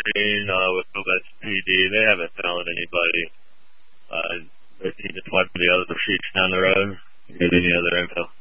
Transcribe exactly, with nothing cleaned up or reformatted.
screen uh, with Gomez P D. They haven't found anybody. Uh, they need to talk to the other sheets down the road. Get any other info?